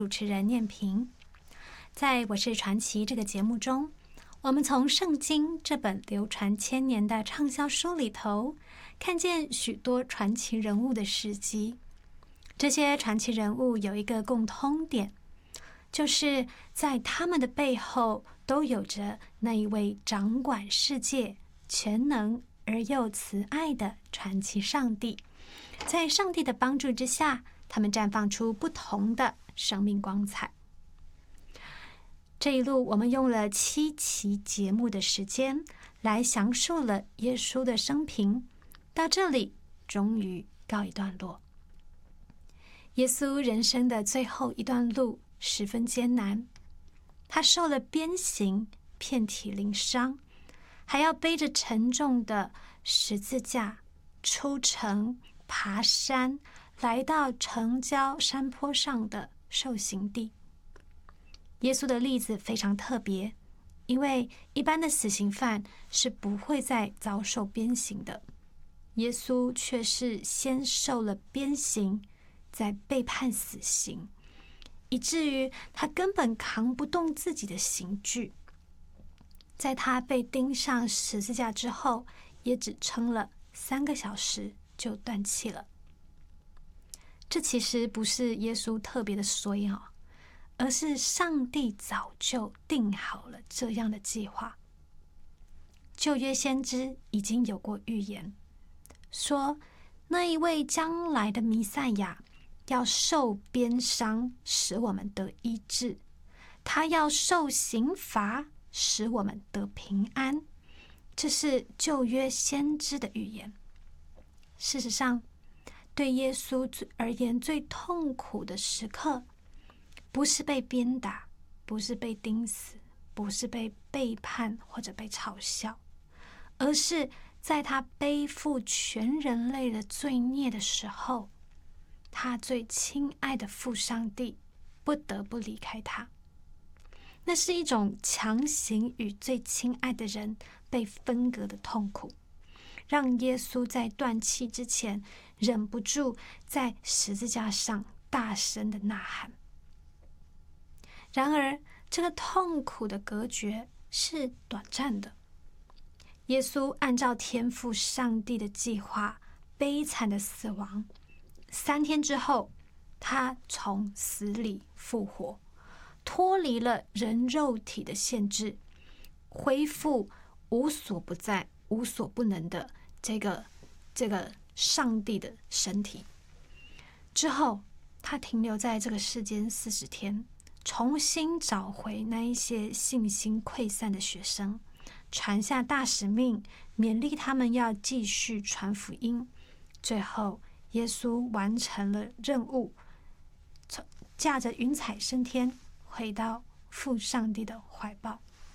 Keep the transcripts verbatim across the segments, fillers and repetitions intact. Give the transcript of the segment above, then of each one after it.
主持人念萍。在我是传奇这个节目中，我们从圣经这本流传千年的畅销书里头，看见许多传奇人物的事迹。这些传奇人物有一个共通点，就是在他们的背后都有着那一位掌管世界、全能而又慈爱的传奇上帝。在上帝的帮助之下，他们绽放出不同的生命光彩。这一路我们用了七期节目的时间来详述了耶稣的生平，到这里终于告一段落。耶稣人生的最后一段路十分艰难，他受了鞭刑，遍体鳞伤，还要背着沉重的十字架出城爬山，来到城郊山坡上的受刑地。耶稣的例子非常特别，因为一般的死刑犯是不会再遭受鞭刑的，耶稣却是先受了鞭刑，再被判死刑，以至于他根本扛不动自己的刑具。在他被钉上十字架之后，也只撑了三个小时就断气了。这其实不是耶稣特别的衰哦，而是上帝早就定好了这样的计划。旧约先知已经有过预言，说那一位将来的弥赛亚要受鞭伤，使我们得医治；他要受刑罚，使我们得平安。这是旧约先知的预言。事实上，对耶稣而言最痛苦的时刻，不是被鞭打，不是被钉死，不是被背叛或者被嘲笑，而是在他背负全人类的罪孽的时候，他最亲爱的父上帝不得不离开他。那是一种强行与最亲爱的人被分隔的痛苦，让耶稣在断气之前忍不住在十字架上大声的呐喊。然而，这个痛苦的隔绝是短暂的。耶稣按照天父上帝的计划，悲惨的死亡。三天之后，他从死里复活，脱离了人肉体的限制，恢复无所不在、无所不能的这个这个上帝的身体。之后，他停留在这个世间四十天。重新找回那一些信心溃散的学生，传下大使命，勉励他们要继续传福音。最后，耶稣完成了任务，驾着云彩升天，回到父上帝的怀抱。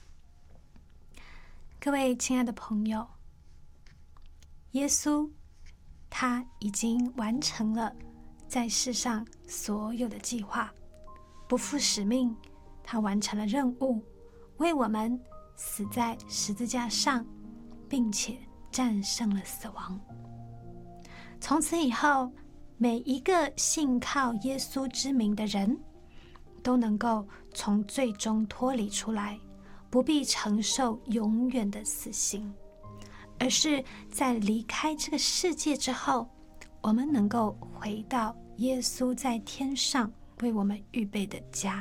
各位亲爱的朋友，耶稣他已经完成了在世上所有的计划，不负使命，他完成了任务，为我们死在十字架上，并且战胜了死亡。从此以后，每一个信靠耶稣之名的人都能够从罪中脱离出来，不必承受永远的死刑，而是在离开这个世界之后，我们能够回到耶稣在天上为我们预备的家。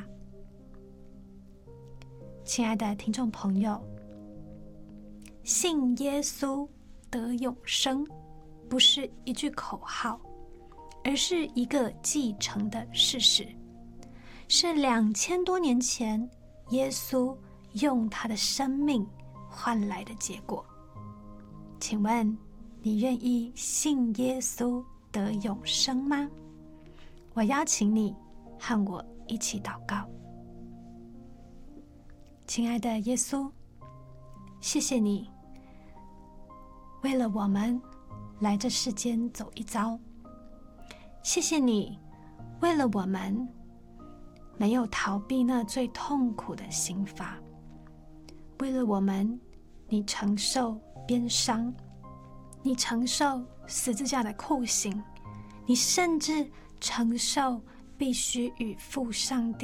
亲爱的听众朋友，信耶稣得永生，不是一句口号，而是一个继承的事实，是两千多年前耶稣用他的生命换来的结果。请问你愿意信耶稣得永生吗？我邀请你和我一起祷告。亲爱的耶稣，谢谢你为了我们来这世间走一遭，谢谢你为了我们没有逃避那最痛苦的刑罚，为了我们你承受鞭伤，你承受十字架的酷刑，你甚至承受必须与父上帝